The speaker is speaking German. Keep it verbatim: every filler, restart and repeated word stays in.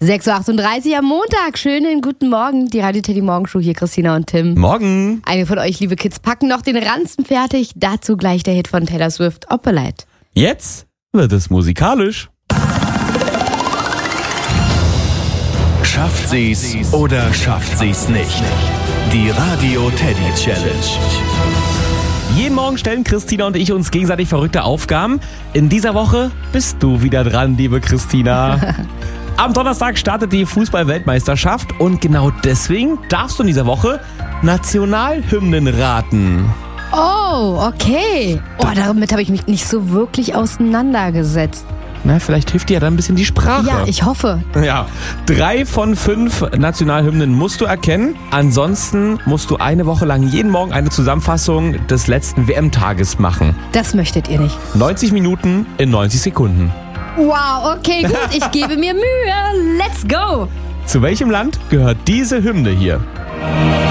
sechs Uhr achtunddreißig am Montag. Schönen guten Morgen. Die Radio Teddy Morgenshow hier, Christina und Tim. Morgen. Einige von euch, liebe Kids, packen noch den Ranzen fertig. Dazu gleich der Hit von Taylor Swift, Opalite. Jetzt wird es musikalisch. Schafft sie's oder schafft sie's nicht? Die Radio Teddy Challenge. Jeden Morgen stellen Christina und ich uns gegenseitig verrückte Aufgaben. In dieser Woche bist du wieder dran, liebe Christina. Am Donnerstag startet die Fußball-Weltmeisterschaft und genau deswegen darfst du in dieser Woche Nationalhymnen raten. Oh, okay. Oh, damit habe ich mich nicht so wirklich auseinandergesetzt. Na, vielleicht hilft dir ja dann ein bisschen die Sprache. Ja, ich hoffe. Ja, drei von fünf Nationalhymnen musst du erkennen. Ansonsten musst du eine Woche lang jeden Morgen eine Zusammenfassung des letzten W M-Tages machen. Das möchtet ihr nicht. neunzig Minuten in neunzig Sekunden. Wow, okay, gut. Ich gebe mir Mühe. Let's go. Zu welchem Land gehört diese Hymne hier?